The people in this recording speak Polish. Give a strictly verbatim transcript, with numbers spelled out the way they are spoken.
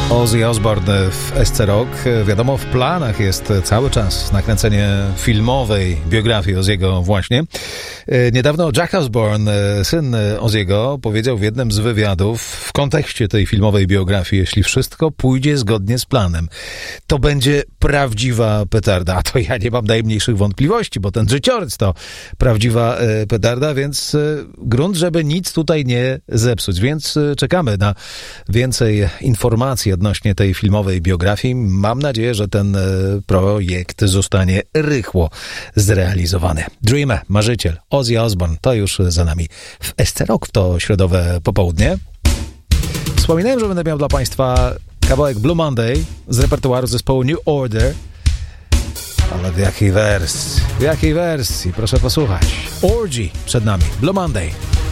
Ozzy Osbourne w S C Rock. Wiadomo, w planach jest cały czas nakręcenie filmowej biografii Ozzy'ego właśnie. Niedawno Jack Osbourne, syn Ozzy'ego, powiedział w jednym z wywiadów w kontekście tej filmowej biografii: jeśli wszystko pójdzie zgodnie z planem, to będzie prawdziwa petarda. A to ja nie mam najmniejszych wątpliwości, bo ten życiorys to prawdziwa petarda, więc grunt, żeby nic tutaj nie zepsuć. Więc czekamy na więcej informacji odnośnie tej filmowej biografii. Mam nadzieję, że ten projekt zostanie rychło zrealizowany. Dreamer, marzyciel, Ozzy Osbourne, to już za nami w S C Rock w to środowe popołudnie. Wspominałem, że będę miał dla Państwa kawałek Blue Monday z repertuaru zespołu New Order. Ale w jakiej wersji? W jakiej wersji? Proszę posłuchać. Orgy przed nami. Blue Monday.